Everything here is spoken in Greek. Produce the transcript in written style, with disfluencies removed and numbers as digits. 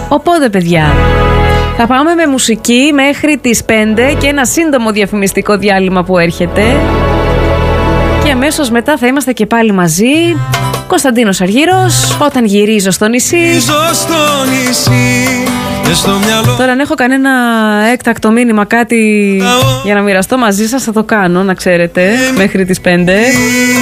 Οπότε, παιδιά, θα πάμε με μουσική μέχρι τις 5 και ένα σύντομο διαφημιστικό διάλειμμα που έρχεται. Και αμέσως μετά θα είμαστε και πάλι μαζί. Κωνσταντίνος Αργύρος, όταν γυρίζω στο νησί. Τώρα αν έχω κανένα έκτακτο μήνυμα, κάτι για να μοιραστώ μαζί σας, θα το κάνω, να ξέρετε, μέχρι τις 5.